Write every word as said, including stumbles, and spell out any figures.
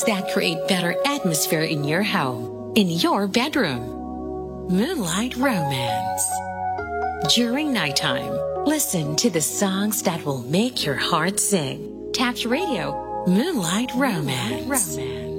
songs that create better atmosphere in your home, in your bedroom. Moonlight Romance. During nighttime, listen to the songs that will make your heart sing. Taps Radio, Moonlight Romance. Romance.